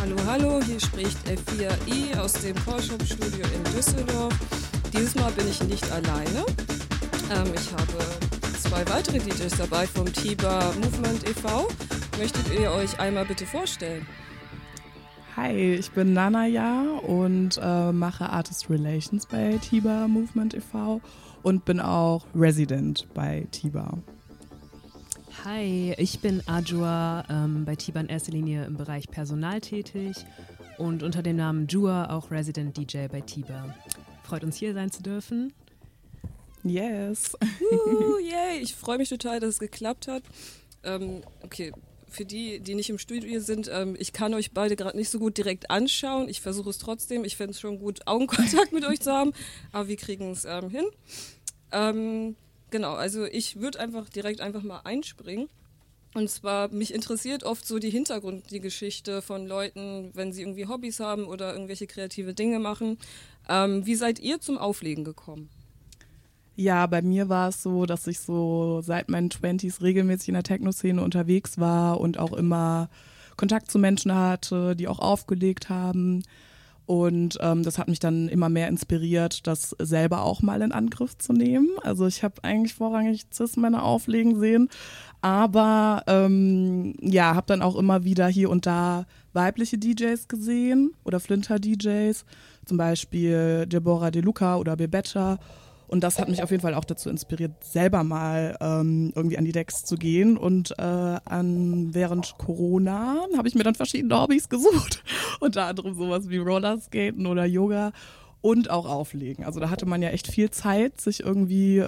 Hallo, hallo, hier spricht F4I aus dem Core-Shop-Studio in Düsseldorf. Dieses Mal bin ich nicht alleine. Ich habe zwei weitere DJs dabei vom Tiba Movement e.V. Möchtet ihr euch einmal bitte vorstellen? Hi, ich bin Nanaya und mache Artist Relations bei Tiba Movement e.V. und bin auch Resident bei Tiba. Hi, ich bin Ajua, bei Tiba in erster Linie im Bereich Personal tätig und unter dem Namen Jua auch Resident DJ bei Tiba. Freut uns, hier sein zu dürfen. Yes. Yay, ich freue mich total, dass es geklappt hat. Okay, für die nicht im Studio sind, ich kann euch beide gerade nicht so gut direkt anschauen. Ich versuche es trotzdem. Ich fände es schon gut, Augenkontakt mit euch zu haben, aber wir kriegen es hin. Genau, also ich würde einfach mal einspringen. Und zwar, mich interessiert oft so die Geschichte von Leuten, wenn sie irgendwie Hobbys haben oder irgendwelche kreative Dinge machen. Wie seid ihr zum Auflegen gekommen? Ja, bei mir war es so, dass ich so seit meinen 20s regelmäßig in der Techno-Szene unterwegs war und auch immer Kontakt zu Menschen hatte, die auch aufgelegt haben. Und das hat mich dann immer mehr inspiriert, das selber auch mal in Angriff zu nehmen. Also ich habe eigentlich vorrangig Cis-Männer auflegen sehen, aber habe dann auch immer wieder hier und da weibliche DJs gesehen oder Flinter-DJs, zum Beispiel Deborah De Luca oder Bebetta. Und das hat mich auf jeden Fall auch dazu inspiriert, selber mal irgendwie an die Decks zu gehen. Und während Corona habe ich mir dann verschiedene Hobbys gesucht. Unter anderem sowas wie Rollerskaten oder Yoga und auch Auflegen. Also da hatte man ja echt viel Zeit, sich irgendwie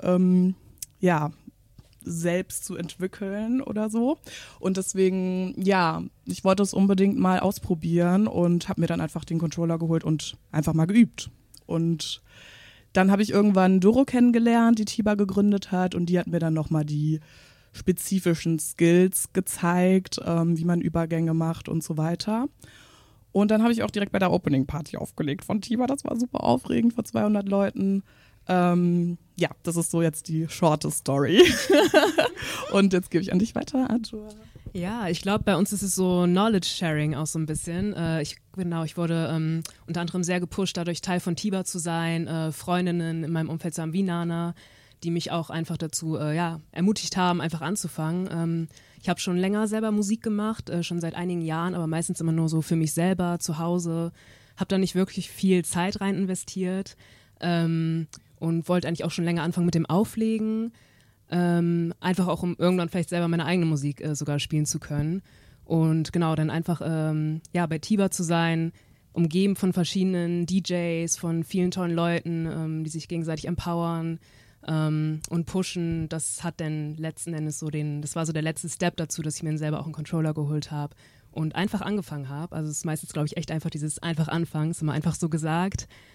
selbst zu entwickeln oder so. Und deswegen, ich wollte es unbedingt mal ausprobieren und habe mir dann einfach den Controller geholt und einfach mal geübt. Und dann habe ich irgendwann Doro kennengelernt, die Tiba gegründet hat, und die hat mir dann nochmal die spezifischen Skills gezeigt, wie man Übergänge macht und so weiter. Und dann habe ich auch direkt bei der Opening Party aufgelegt von Tiba. Das war super aufregend vor 200 Leuten. Das ist so jetzt die shorte Story. Und jetzt gebe ich an dich weiter, Ajua. Ja, ich glaube, bei uns ist es so Knowledge-Sharing auch so ein bisschen. Ich wurde unter anderem sehr gepusht, dadurch Teil von Tiba zu sein, Freundinnen in meinem Umfeld zu haben wie Nana, die mich auch einfach dazu ermutigt haben, einfach anzufangen. Ich habe schon länger selber Musik gemacht, schon seit einigen Jahren, aber meistens immer nur so für mich selber, zu Hause. Habe da nicht wirklich viel Zeit rein investiert und wollte eigentlich auch schon länger anfangen mit dem Auflegen. Einfach auch, um irgendwann vielleicht selber meine eigene Musik sogar spielen zu können. Und genau, dann einfach bei Tiba zu sein, umgeben von verschiedenen DJs, von vielen tollen Leuten, die sich gegenseitig empowern und pushen. Das hat dann letzten Endes das war so der letzte Step dazu, dass ich mir dann selber auch einen Controller geholt habe und einfach angefangen habe. Also es ist meistens, glaube ich, echt einfach dieses einfach anfangen, ist immer einfach so gesagt.